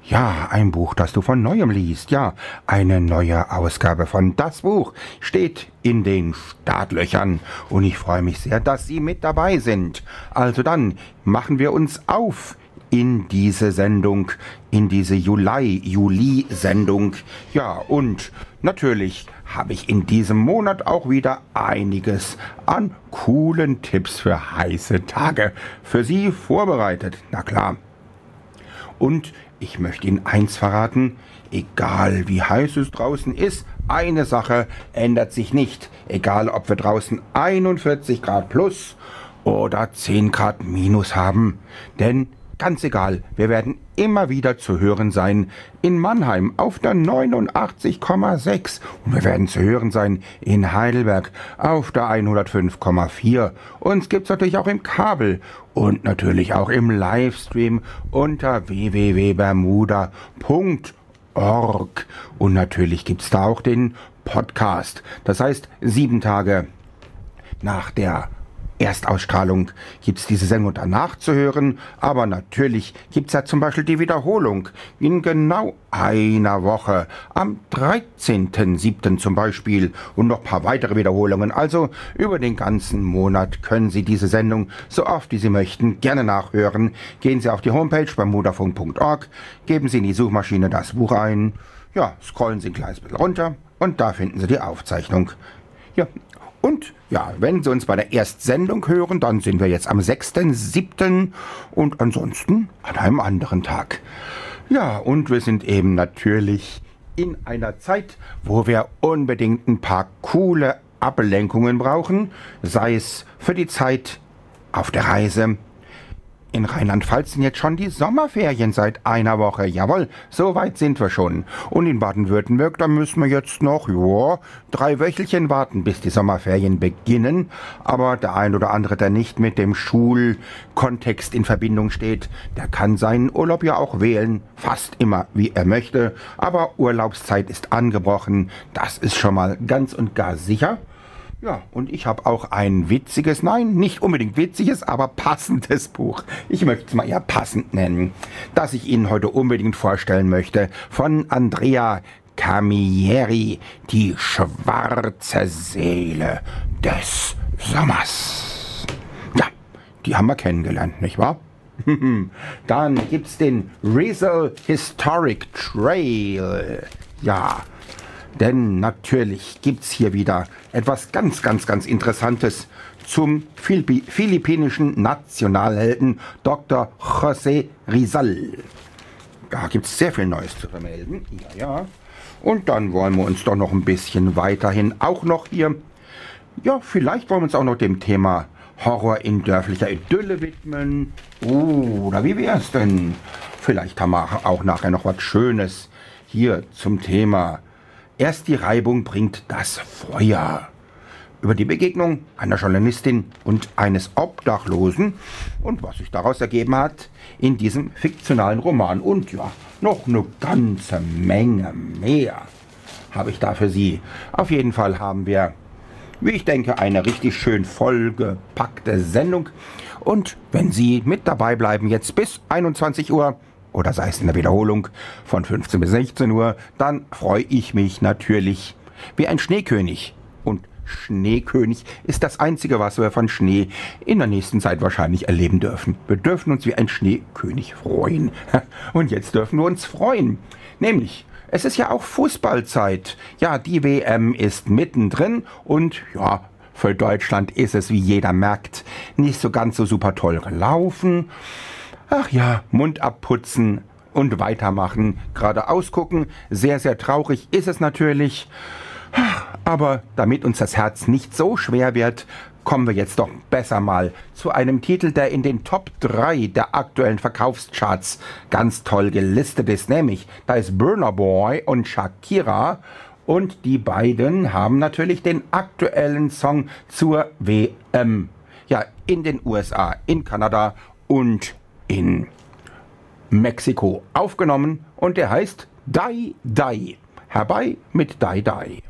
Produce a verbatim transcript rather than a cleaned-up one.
Ja, ein Buch, das du von Neuem liest. Ja, eine neue Ausgabe von Das Buch steht in den Startlöchern. Und ich freue mich sehr, dass Sie mit dabei sind. Also dann machen wir uns auf in diese Sendung, in diese Juli-Juli-Sendung. Ja, und natürlich habe ich in diesem Monat auch wieder einiges an coolen Tipps für heiße Tage für Sie vorbereitet. Na klar. Und ich möchte Ihnen eins verraten, egal wie heiß es draußen ist, eine Sache ändert sich nicht. Egal ob wir draußen einundvierzig Grad plus oder zehn Grad minus haben. Denn ganz egal, wir werden immer wieder zu hören sein in Mannheim auf der neunundachtzig Komma sechs und wir werden zu hören sein in Heidelberg auf der hundertfünf Komma vier. Uns gibt's natürlich auch im Kabel und natürlich auch im Livestream unter w w w punkt bermuda punkt org und natürlich gibt's da auch den Podcast. Das heißt, sieben Tage nach der Erstausstrahlung gibt's diese Sendung danach zu hören, aber natürlich gibt's ja zum Beispiel die Wiederholung in genau einer Woche, am dreizehnten siebten zum Beispiel und noch ein paar weitere Wiederholungen. Also über den ganzen Monat können Sie diese Sendung so oft wie Sie möchten gerne nachhören. Gehen Sie auf die Homepage bermudafunk punkt org, geben Sie in die Suchmaschine das Buch ein, ja, scrollen Sie ein kleines bisschen runter und da finden Sie die Aufzeichnung. Ja, und ja, wenn Sie uns bei der Erstsendung hören, dann sind wir jetzt am sechsten siebten und ansonsten an einem anderen Tag. Ja, und wir sind eben natürlich in einer Zeit, wo wir unbedingt ein paar coole Ablenkungen brauchen, sei es für die Zeit auf der Reise. In Rheinland-Pfalz sind jetzt schon die Sommerferien seit einer Woche. Jawohl, so weit sind wir schon. Und in Baden-Württemberg, da müssen wir jetzt noch, ja, drei Wöchelchen warten, bis die Sommerferien beginnen. Aber der ein oder andere, der nicht mit dem Schulkontext in Verbindung steht, der kann seinen Urlaub ja auch wählen. Fast immer, wie er möchte. Aber Urlaubszeit ist angebrochen. Das ist schon mal ganz und gar sicher. Ja, und ich habe auch ein witziges, nein, nicht unbedingt witziges, aber passendes Buch. Ich möchte es mal eher passend nennen, das ich Ihnen heute unbedingt vorstellen möchte, von Andrea Camilleri, die schwarze Seele des Sommers. Ja, die haben wir kennengelernt, nicht wahr? Dann gibt's den Riesel Historic Trail. Ja, denn natürlich gibt's hier wieder etwas ganz, ganz, ganz Interessantes zum Philippi- philippinischen Nationalhelden Doktor José Rizal. Da gibt's sehr viel Neues zu vermelden. Ja, ja. Und dann wollen wir uns doch noch ein bisschen weiterhin auch noch hier, ja, vielleicht wollen wir uns auch noch dem Thema Horror in dörflicher Idylle widmen. Oh, oder wie wär's denn? Vielleicht haben wir auch nachher noch was Schönes hier zum Thema Erst die Reibung bringt das Feuer. Über die Begegnung einer Journalistin und eines Obdachlosen und was sich daraus ergeben hat in diesem fiktionalen Roman. Und ja, noch eine ganze Menge mehr habe ich da für Sie. Auf jeden Fall haben wir, wie ich denke, eine richtig schön vollgepackte Sendung. Und wenn Sie mit dabei bleiben, jetzt bis einundzwanzig Uhr, oder sei es in der Wiederholung von fünfzehn bis sechzehn Uhr, dann freue ich mich natürlich wie ein Schneekönig. Und Schneekönig ist das Einzige, was wir von Schnee in der nächsten Zeit wahrscheinlich erleben dürfen. Wir dürfen uns wie ein Schneekönig freuen. Und jetzt dürfen wir uns freuen. Nämlich, es ist ja auch Fußballzeit. Ja, die W M ist mittendrin und ja, für Deutschland ist es, wie jeder merkt, nicht so ganz so super toll gelaufen. Ach ja, Mund abputzen und weitermachen, geradeaus gucken. Sehr, sehr traurig ist es natürlich. Aber damit uns das Herz nicht so schwer wird, kommen wir jetzt doch besser mal zu einem Titel, der in den Top drei der aktuellen Verkaufscharts ganz toll gelistet ist. Nämlich, da ist Burna Boy und Shakira. Und die beiden haben natürlich den aktuellen Song zur W M. Ja, in den U S A, in Kanada und in Mexiko aufgenommen und der heißt Die Die. Herbei mit Die Die.